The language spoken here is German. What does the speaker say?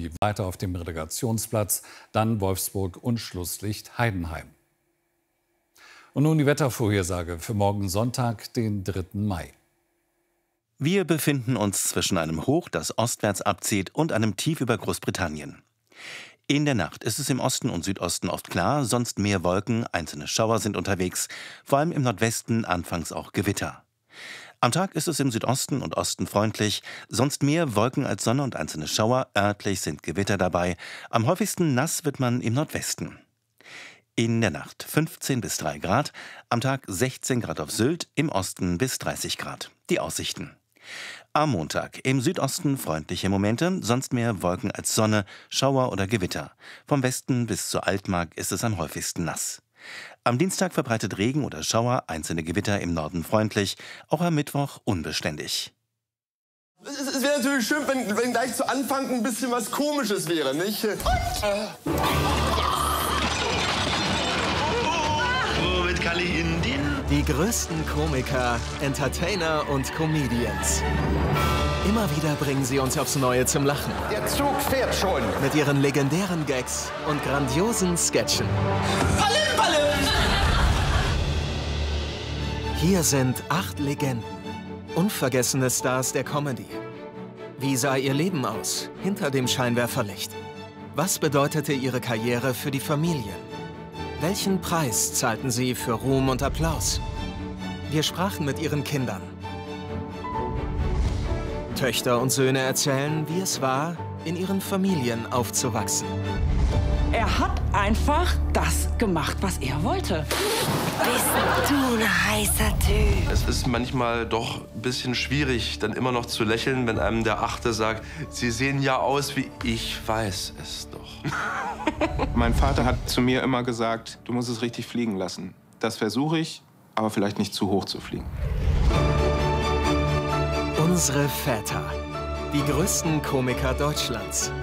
Juni weiter auf dem Relegationsplatz, dann Wolfsburg und Schlusslicht Heidenheim. Und nun die Wettervorhersage für morgen Sonntag, den 3. Mai. Wir befinden uns zwischen einem Hoch, das ostwärts abzieht, und einem Tief über Großbritannien. In der Nacht ist es im Osten und Südosten oft klar, sonst mehr Wolken, einzelne Schauer sind unterwegs, vor allem im Nordwesten anfangs auch Gewitter. Am Tag ist es im Südosten und Osten freundlich, sonst mehr Wolken als Sonne und einzelne Schauer, örtlich sind Gewitter dabei, am häufigsten nass wird man im Nordwesten. In der Nacht 15 bis 3 Grad, am Tag 16 Grad auf Sylt, im Osten bis 30 Grad. Die Aussichten. Am Montag im Südosten freundliche Momente, sonst mehr Wolken als Sonne, Schauer oder Gewitter. Vom Westen bis zur Altmark ist es am häufigsten nass. Am Dienstag verbreitet Regen oder Schauer, einzelne Gewitter im Norden freundlich, auch am Mittwoch unbeständig. Es wäre natürlich schön, wenn gleich zu Anfang ein bisschen was Komisches wäre, nicht? Wo wird Kalli Indien? Die größten Komiker, Entertainer und Comedians. Immer wieder bringen sie uns aufs Neue zum Lachen. Der Zug fährt schon. Mit ihren legendären Gags und grandiosen Sketchen. Palim, palim. Hier sind 8 Legenden. Unvergessene Stars der Comedy. Wie sah ihr Leben aus, hinter dem Scheinwerferlicht? Was bedeutete ihre Karriere für die Familie? Welchen Preis zahlten sie für Ruhm und Applaus? Wir sprachen mit ihren Kindern. Töchter und Söhne erzählen, wie es war, in ihren Familien aufzuwachsen. Er hat einfach das gemacht, was er wollte. Bist du ein heißer Typ? Es ist manchmal doch ein bisschen schwierig, dann immer noch zu lächeln, wenn einem der Achte sagt, Sie sehen ja aus wie ich weiß es doch. Mein Vater hat zu mir immer gesagt, du musst es richtig fliegen lassen. Das versuche ich, aber vielleicht nicht zu hoch zu fliegen. Unsere Väter. Die größten Komiker Deutschlands.